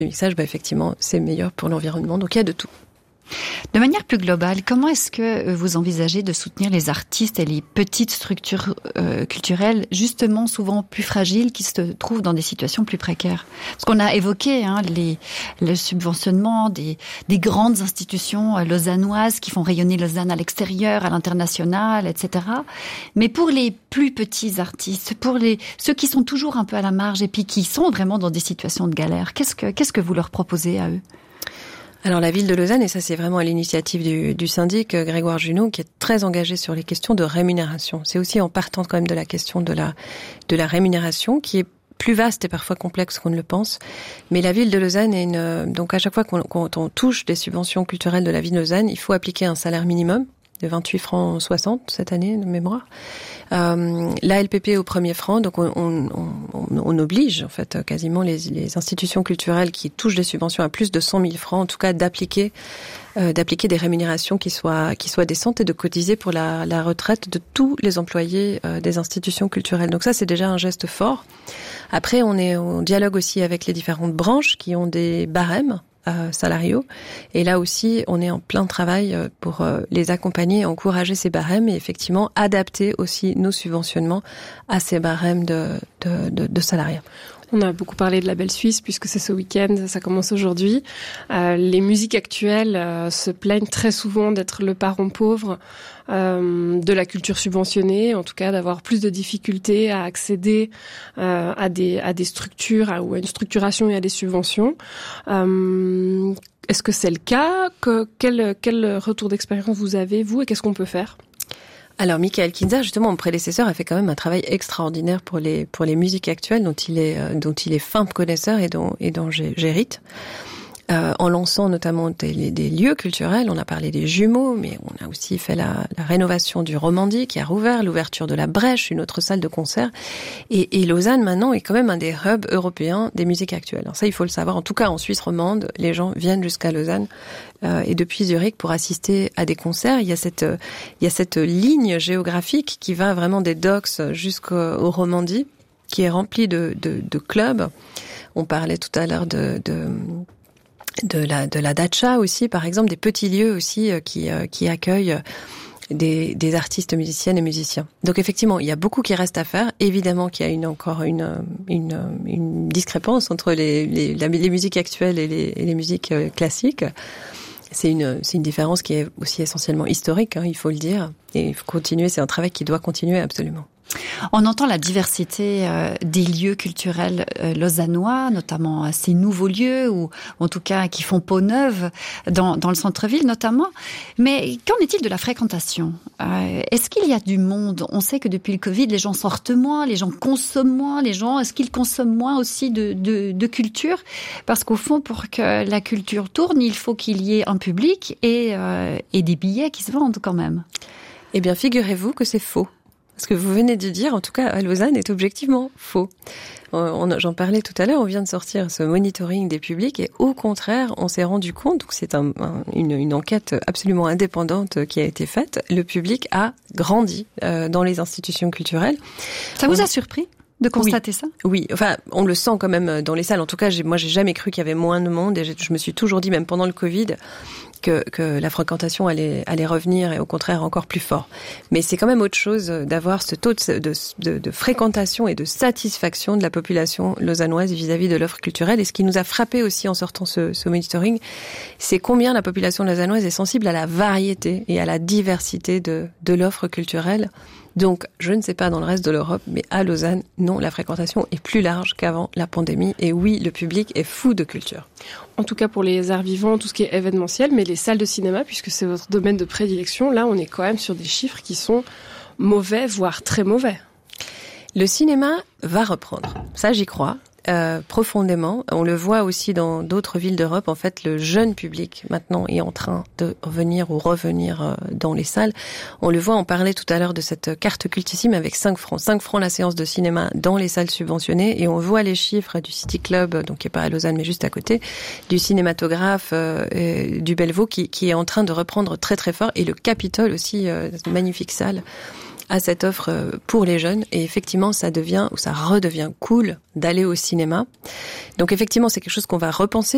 Le mixage, effectivement, c'est meilleur pour l'environnement. Donc il y a de tout. De manière plus globale, comment est-ce que vous envisagez de soutenir les artistes et les petites structures culturelles, justement souvent plus fragiles, qui se trouvent dans des situations plus précaires? Parce qu'on a évoqué le subventionnement des grandes institutions lausannoises qui font rayonner Lausanne à l'extérieur, à l'international, etc. Mais pour les plus petits artistes, pour ceux qui sont toujours un peu à la marge et puis qui sont vraiment dans des situations de galère, qu'est-ce que vous leur proposez à eux? Alors la ville de Lausanne, et ça c'est vraiment à l'initiative du syndic Grégoire Junot, qui est très engagé sur les questions de rémunération. C'est aussi en partant quand même de la question de la rémunération, qui est plus vaste et parfois complexe qu'on ne le pense. Mais la ville de Lausanne est donc à chaque fois quand on touche des subventions culturelles de la ville de Lausanne, il faut appliquer un salaire minimum de 28 francs 60 cette année de mémoire. L'ALPP au premier franc, donc on oblige en fait quasiment les institutions culturelles qui touchent des subventions à plus de 100 000 francs, en tout cas d'appliquer des rémunérations qui soient décentes et de cotiser pour la retraite de tous les employés des institutions culturelles. Donc ça c'est déjà un geste fort. Après on dialogue aussi avec les différentes branches qui ont des barèmes salariaux. Et là aussi, on est en plein travail pour les accompagner, encourager ces barèmes et effectivement adapter aussi nos subventionnements à ces barèmes de salariat. On a beaucoup parlé de la Belle Suisse puisque c'est ce week-end, ça commence aujourd'hui. Les musiques actuelles se plaignent très souvent d'être le parent pauvre de la culture subventionnée, en tout cas d'avoir plus de difficultés à accéder à des structures ou à une structuration et à des subventions. Est-ce que c'est le cas? Quel retour d'expérience vous avez, vous, et qu'est-ce qu'on peut faire? Alors, Michael Kinzer, justement, mon prédécesseur, a fait quand même un travail extraordinaire pour les musiques actuelles dont il est fin connaisseur et dont j'hérite. En lançant notamment des lieux culturels, on a parlé des jumeaux, mais on a aussi fait la rénovation du Romandie qui a rouvert, l'ouverture de la Brèche, une autre salle de concert. Et Lausanne, maintenant, est quand même un des hubs européens des musiques actuelles. Alors ça, il faut le savoir. En tout cas, en Suisse romande, les gens viennent jusqu'à Lausanne et depuis Zurich pour assister à des concerts. Il y a cette ligne géographique qui va vraiment des Docks jusqu'au Romandie, qui est remplie de clubs. On parlait tout à l'heure de la Dacha aussi, par exemple, des petits lieux aussi qui accueillent des artistes musiciennes et musiciens. Donc effectivement, il y a beaucoup qui reste à faire. Évidemment qu'il y a encore une discrépance entre les musiques actuelles et les musiques classiques. C'est une différence qui est aussi essentiellement historique, il faut le dire. Et il faut continuer, c'est un travail qui doit continuer absolument. On entend la diversité des lieux culturels lausannois, notamment ces nouveaux lieux, ou en tout cas qui font peau neuve dans le centre-ville notamment. Mais qu'en est-il de la fréquentation? Est-ce qu'il y a du monde? On sait que depuis le Covid, les gens sortent moins, les gens consomment moins, est-ce qu'ils consomment moins aussi de culture? Parce qu'au fond, pour que la culture tourne, il faut qu'il y ait un public et des billets qui se vendent quand même. Eh bien, figurez-vous que c'est faux. Ce que vous venez de dire, en tout cas à Lausanne, est objectivement faux. J'en parlais tout à l'heure, on vient de sortir ce monitoring des publics et au contraire, on s'est rendu compte, donc c'est une enquête absolument indépendante qui a été faite, le public a grandi dans les institutions culturelles. Ça vous a surpris de constater ça? Oui, enfin, on le sent quand même dans les salles. En tout cas, moi, j'ai jamais cru qu'il y avait moins de monde et je me suis toujours dit, même pendant le Covid, que la fréquentation allait revenir et au contraire encore plus fort. Mais c'est quand même autre chose d'avoir ce taux de fréquentation et de satisfaction de la population lausannoise vis-à-vis de l'offre culturelle. Et ce qui nous a frappé aussi en sortant ce monitoring, c'est combien la population lausannoise est sensible à la variété et à la diversité de l'offre culturelle. Donc, je ne sais pas dans le reste de l'Europe, mais à Lausanne, non, la fréquentation est plus large qu'avant la pandémie. Et oui, le public est fou de culture. En tout cas pour les arts vivants, tout ce qui est événementiel, mais les salles de cinéma, puisque c'est votre domaine de prédilection, là, on est quand même sur des chiffres qui sont mauvais, voire très mauvais. Le cinéma va reprendre. Ça, j'y crois. Profondément. On le voit aussi dans d'autres villes d'Europe. En fait, le jeune public, maintenant, est en train de revenir dans les salles. On le voit, on parlait tout à l'heure de cette carte cultissime avec 5 francs. 5 francs la séance de cinéma dans les salles subventionnées. Et on voit les chiffres du City Club, donc qui est pas à Lausanne, mais juste à côté, du cinématographe du Bellevaux, qui est en train de reprendre très très fort. Et le Capitole aussi, une magnifique salle, à cette offre pour les jeunes. Et effectivement, ça redevient cool d'aller au cinéma. Donc effectivement, c'est quelque chose qu'on va repenser.